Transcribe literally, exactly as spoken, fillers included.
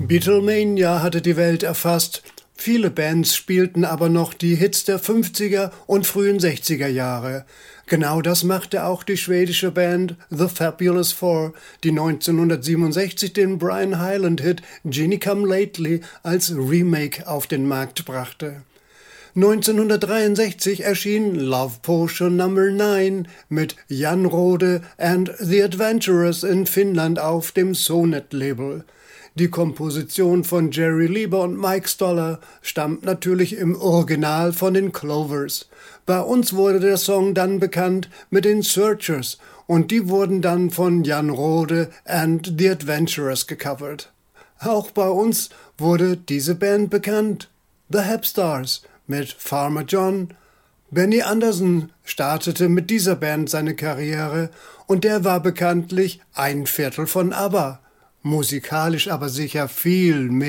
Beatlemania hatte die Welt erfasst. Viele Bands spielten aber noch die Hits der fünfziger und frühen sechziger Jahre. Genau das machte auch die schwedische Band The Fabulous Four, die neunzehnhundertsiebenundsechzig den Brian Hyland-Hit Jeannie Come Lately als Remake auf den Markt brachte. neunzehnhundertdreiundsechzig erschien Love Potion Number neun mit Jan Rode and the Adventurers in Finnland auf dem Sonet-Label. Die Komposition von Jerry Lieber und Mike Stoller stammt natürlich im Original von den Clovers. Bei uns wurde der Song dann bekannt mit den Searchers und die wurden dann von Jan Rode and the Adventurers gecovert. Auch bei uns wurde diese Band bekannt, The Hepstars mit Farmer John. Benny Andersson startete mit dieser Band seine Karriere und der war bekanntlich ein Viertel von ABBA. Musikalisch aber sicher viel mehr